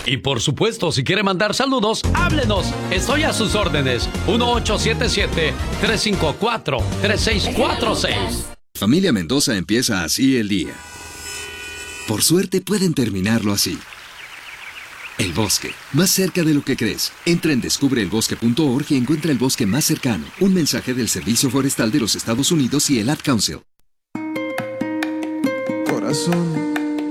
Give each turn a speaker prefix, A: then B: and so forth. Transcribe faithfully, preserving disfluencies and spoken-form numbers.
A: Y por supuesto, si quiere mandar saludos, háblenos. Estoy a sus órdenes. uno ocho siete siete, tres cinco cuatro, tres seis cuatro seis.
B: Familia Mendoza empieza así el día. Por suerte pueden terminarlo así. El bosque, más cerca de lo que crees. Entra en descubre el bosque punto org y encuentra el bosque más cercano. Un mensaje del Servicio Forestal de los Estados Unidos y el Ad Council.
C: Corazón,